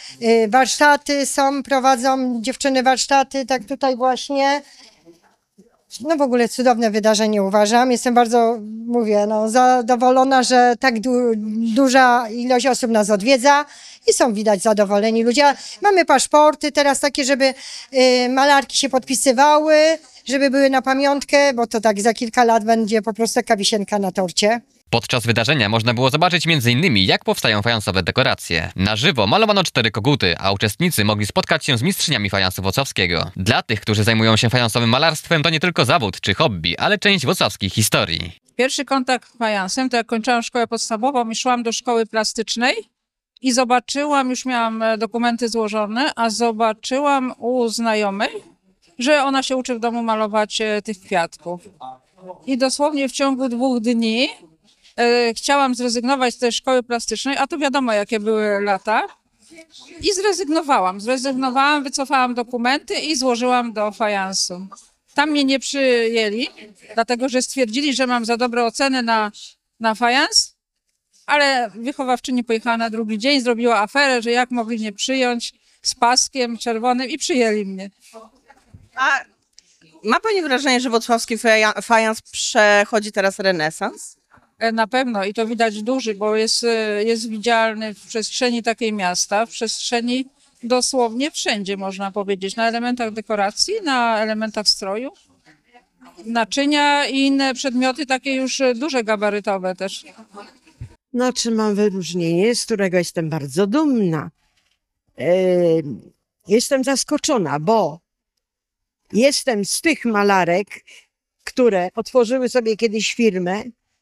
Warsztaty prowadzą dziewczyny warsztaty, tak tutaj właśnie. No w ogóle cudowne wydarzenie uważam. Jestem bardzo, zadowolona, że tak duża ilość osób nas odwiedza i są widać zadowoleni ludzie. Mamy paszporty teraz takie, żeby malarki się podpisywały, żeby były na pamiątkę, bo to tak za kilka lat będzie po prostu taka wisienka na torcie. Podczas wydarzenia można było zobaczyć m.in. jak powstają fajansowe dekoracje. Na żywo malowano 4 koguty, a uczestnicy mogli spotkać się z mistrzyniami fajansu wrocławskiego. Dla tych, którzy zajmują się fajansowym malarstwem, to nie tylko zawód czy hobby, ale część wrocławskiej historii. Pierwszy kontakt z fajansem to jak kończyłam szkołę podstawową i szłam do szkoły plastycznej i zobaczyłam, już miałam dokumenty złożone, a zobaczyłam u znajomej, że ona się uczy w domu malować tych kwiatków. I dosłownie w ciągu 2 dni chciałam zrezygnować z tej szkoły plastycznej, a to wiadomo jakie były lata. I zrezygnowałam, wycofałam dokumenty i złożyłam do fajansu. Tam mnie nie przyjęli, dlatego że stwierdzili, że mam za dobre oceny na fajans, ale wychowawczyni pojechała na drugi dzień, zrobiła aferę, że jak mogli mnie przyjąć z paskiem czerwonym i przyjęli mnie. A ma pani wrażenie, że wrocławski fajans przechodzi teraz renesans? Na pewno i to widać duży, bo jest widzialny w przestrzeni takiej miasta, w przestrzeni dosłownie wszędzie można powiedzieć, na elementach dekoracji, na elementach stroju, naczynia i inne przedmioty takie już duże gabarytowe też. Znaczy mam wyróżnienie, z którego jestem bardzo dumna. Jestem zaskoczona, bo jestem z tych malarek, które otworzyły sobie kiedyś firmę,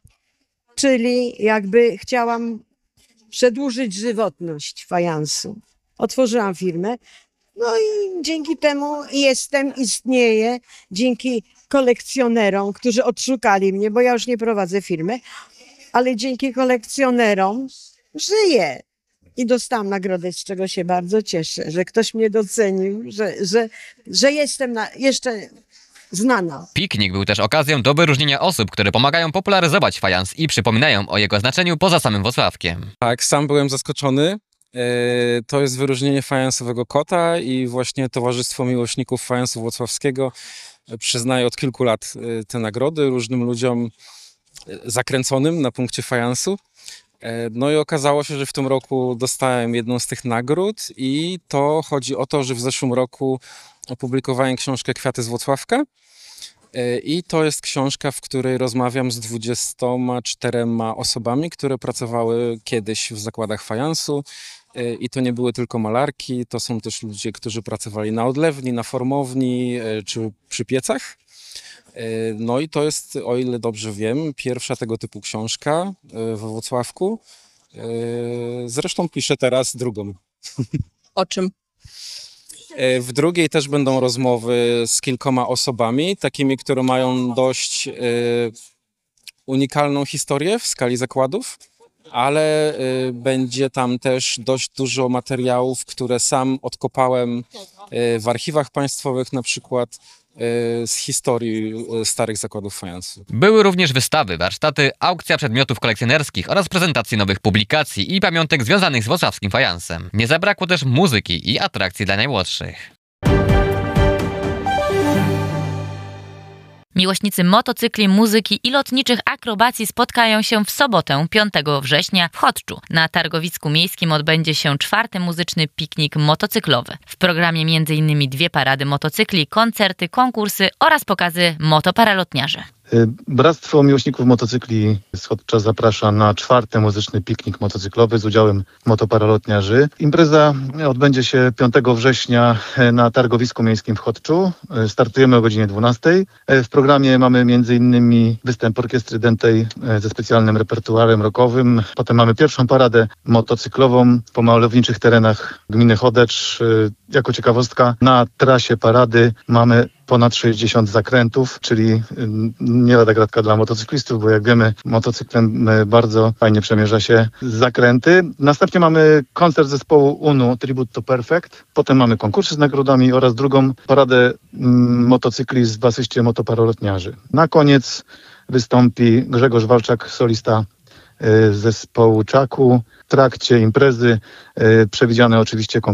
czyli jakby chciałam przedłużyć żywotność fajansu. Otworzyłam firmę, no i dzięki temu istnieję, dzięki kolekcjonerom, którzy odszukali mnie, bo ja już nie prowadzę firmy, ale dzięki kolekcjonerom żyję. I dostałam nagrodę, z czego się bardzo cieszę, że ktoś mnie docenił, że jestem jeszcze znana. Piknik był też okazją do wyróżnienia osób, które pomagają popularyzować fajans i przypominają o jego znaczeniu poza samym Wrocławkiem. Tak, sam byłem zaskoczony. To jest wyróżnienie fajansowego kota i właśnie Towarzystwo Miłośników Fajansu Wrocławskiego przyznaje od kilku lat te nagrody różnym ludziom zakręconym na punkcie fajansu. No i okazało się, że w tym roku dostałem jedną z tych nagród i to chodzi o to, że w zeszłym roku opublikowałem książkę Kwiaty z Wrocławka i to jest książka, w której rozmawiam z 24 osobami, które pracowały kiedyś w zakładach fajansu i to nie były tylko malarki, to są też ludzie, którzy pracowali na odlewni, na formowni czy przy piecach. No i to jest, o ile dobrze wiem, pierwsza tego typu książka we Wrocławku. Zresztą piszę teraz drugą. O czym? W drugiej też będą rozmowy z kilkoma osobami, takimi, które mają dość unikalną historię w skali zakładów, ale będzie tam też dość dużo materiałów, które sam odkopałem w archiwach państwowych na przykład, z historii starych zakładów fajansu. Były również wystawy, warsztaty, aukcja przedmiotów kolekcjonerskich oraz prezentacje nowych publikacji i pamiątek związanych z wrocławskim fajansem. Nie zabrakło też muzyki i atrakcji dla najmłodszych. Miłośnicy motocykli, muzyki i lotniczych akrobacji spotkają się w sobotę 5 września w Chodczu. Na targowisku miejskim odbędzie się 4. muzyczny piknik motocyklowy. W programie m.in. 2 parady motocykli, koncerty, konkursy oraz pokazy motoparalotniarzy. Bractwo Miłośników Motocykli z Chodcza zaprasza na 4. muzyczny piknik motocyklowy z udziałem motoparalotniarzy. Impreza odbędzie się 5 września na targowisku miejskim w Chodczu. Startujemy o godzinie 12. W programie mamy m.in. występ orkiestry dętej ze specjalnym repertuarem rockowym. Potem mamy pierwszą paradę motocyklową po malowniczych terenach gminy Chodecz. Jako ciekawostka na trasie parady mamy ponad 60 zakrętów, czyli nie lada gratka dla motocyklistów, bo jak wiemy, motocyklem bardzo fajnie przemierza się zakręty. Następnie mamy koncert zespołu UNU Tribute to Perfect. Potem mamy konkursy z nagrodami oraz drugą paradę motocykli w asyście motoparalotniarzy. Na koniec wystąpi Grzegorz Walczak, solista zespołu Czaku. W trakcie imprezy przewidziane oczywiście